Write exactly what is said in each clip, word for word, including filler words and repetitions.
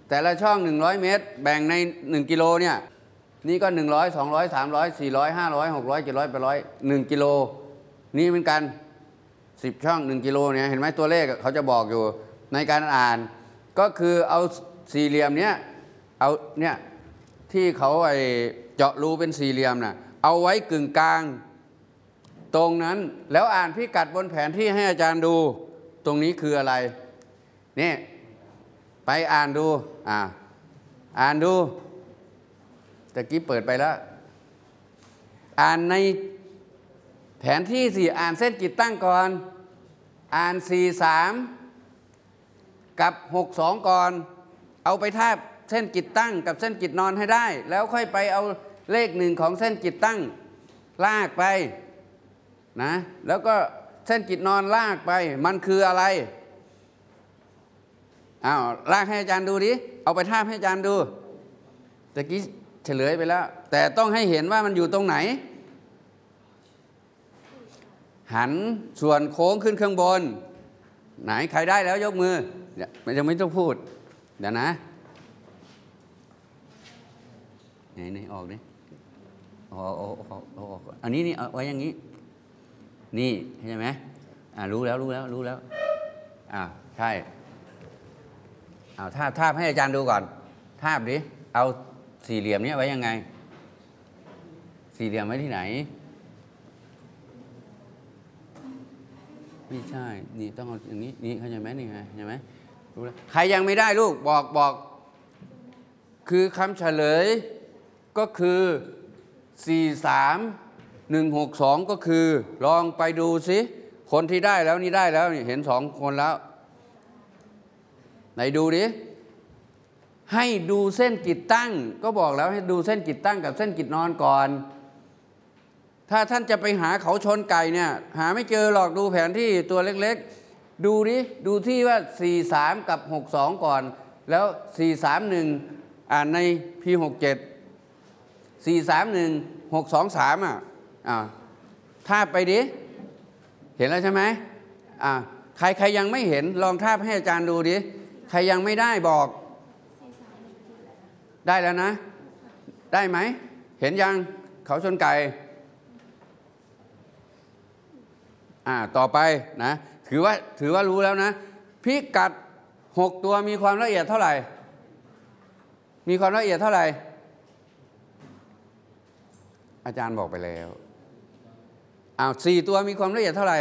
แต่ละช่องหนึ่งร้อยเมตรแบ่งในหนึ่งกิโลเนี่ยนี่ก็หนึ่งร้อย สองร้อย สามร้อย สี่ร้อย ห้าร้อย หกร้อย เจ็ดร้อย แปดร้อย หนึ่งกิโลนี่เหมือนกันสิบช่องหนึ่งกิโลเนี่ยเห็นไหมตัวเลขเขาจะบอกอยู่ในการอ่านก็คือเอาสี่เหลี่ยมเนี้ยเอาเนี่ยที่เขาไอเจาะรูเป็นสี่เหลี่ยมน่ะเอาไว้กึ่งกลางตรงนั้นแล้วอ่านพิกัดบนแผนที่ให้อาจารย์ดูตรงนี้คืออะไรนี่ไปอ่านดูอ่าอ่านดูตะกี้เปิดไปแล้วอ่านในแผนที่สี่อ่านเส้นกิจตั้งก่อนอ่านสี่สามกับหกสองก่อนเอาไปทาบเส้นกิจตั้งกับเส้นกิจนอนให้ได้แล้วค่อยไปเอาเลขหนึ่งของเส้นกิจตั้งลากไปนะแล้วก็เส้นกิจนอนลากไปมันคืออะไรอ้าวลากให้อาจารย์ดูดิเอาไปทาบให้อาจารย์ดูตะกี้เฉลยไปแล้วแต่ต้องให้เห็นว่ามันอยู่ตรงไหนหันส่วนโค้งขึ้นข้างบนไหนใครได้แล้วยกมือยังไม่ต้องพูดเดี๋ยวนะไหนไหนออกดิออกออกออกออกอันนี้นี่เอาไว้อย่างนี้นี่ใช่ไหมอ่ารู้แล้วรู้แล้วรู้แล้วอ่าใช่เอาทาบทาบให้อาจารย์ดูก่อนทาบดิเอาสี่เหลี่ยมนี้ไว้ยังไงสี่เหลี่ยมไว้ที่ไหนไม่ใช่นี่ต้องเอาอย่างนี้นี่เข้าใจไหมนี่ไงเข้าใจไหมรู้แล้วใครยังไม่ได้ลูกบอกบอกคือคำเฉลยก็คือสี่สามหนึ่งหกสองก็คือลองไปดูสิคนที่ได้แล้วนี่ได้แล้วนี่เห็นสองคนแล้วไหนดูดิให้ดูเส้นกิจตั้งก็บอกแล้วให้ดูเส้นกิจตั้งกับเส้นกิจนอนก่อนถ้าท่านจะไปหาเขาชนไก่เนี่ยหาไม่เจอหรอกดูแผนที่ตัวเล็กๆดูดิดูที่ว่าสี่สามกับหกสองก่อนแล้วสี่สามหนึ่งอ่านใน พี หกเจ็ด สี่สามหนึ่ง หกสองสามอ่ะอ่าทาบไปดิเห็นแล้วใช่ไหมอ่าใครใครยังไม่เห็นลองทาบให้อาจารย์ดูดิใครยังไม่ได้บอกได้แล้วนะได้ไหมเห็นยังเขาชนไก่อ่าต่อไปนะถือว่าถือว่ารู้แล้วนะพิกัดหกตัวมีความละเอียดเท่าไหร่มีความละเอียดเท่าไหร่อาจารย์บอกไปแล้วอ้าวสี่ตัวมีความละเอียดเท่าไหร่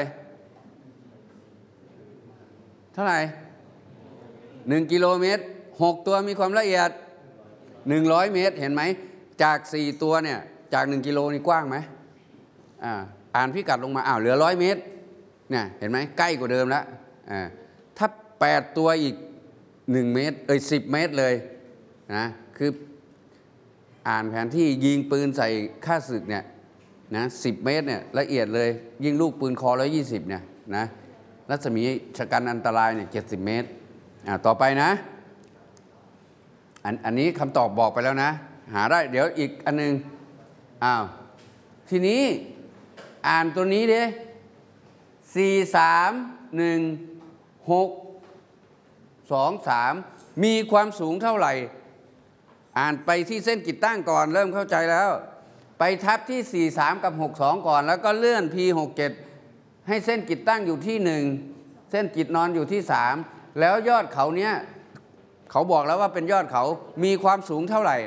เท่าไหร่หนึ่งกิโลเมตรหกตัวมีความละเอียดหนึ่งร้อยเมตรเห็นไหมจากสี่ตัวเนี่ยจากหนึ่งกิโลนี่กว้างไหมอ่าอ่านพิกัดลงมาอ้าวเหลือร้อยเมตรเนี่ยเห็นไหมใกล้กว่าเดิมแล้วอ่าถ้าแปดตัวอีกหนึ่งเมตรเอ้ยสิบเมตรเลยนะคืออ่านแผนที่ยิงปืนใส่ข้าศึกเนี่ยนะสิบเมตรเนี่ยละเอียดเลยยิงลูกปืนคอร้อยยี่สิบเนี่ยนะรัศมีชะกันอันตรายเนี่ยเจ็ดสิบเมตรอ่าต่อไปนะอันอันนี้คำตอบบอกไปแล้วนะหาได้เดี๋ยวอีกอันนึงอ้าวทีนี้อ่านตัวนี้ดิสี่สามหนึ่งหกสองสามมีความสูงเท่าไหร่อ่านไปที่เส้นกิจตั้งก่อนเริ่มเข้าใจแล้วไปทับที่สี่สามกับหกสองก่อนแล้วก็เลื่อน พี หกเจ็ด ให้เส้นกิจตั้งอยู่ที่หนึ่งเส้นกิจนอนอยู่ที่สามแล้วยอดเขาเนี้ยเขาบอกแล้วว่าเป็นยอดเขามีความสูงเท่าไหร่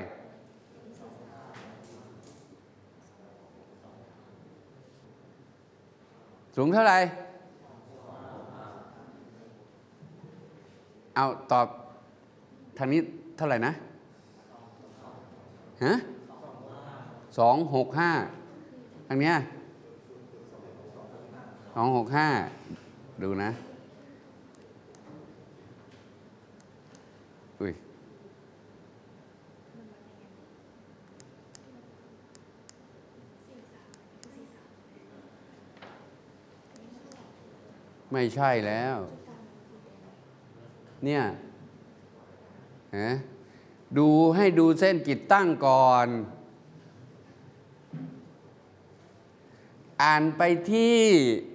สูงเท่าไหร่เอาตอบทางนี้เท่าไหร่นะฮะสองหกห้าทางเนี้ยสองหกห้าดูนะอุ้ยไม่ใช่แล้วเนี่ยฮะดูให้ดูเส้นกิจตั้งก่อนอ่านไปที่